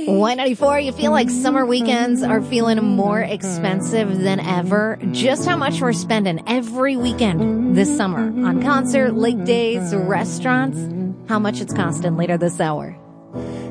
Y94, you feel like summer weekends are feeling more expensive than ever. Just how much we're spending every weekend this summer on concert, lake days, restaurants, how much it's costing later this hour.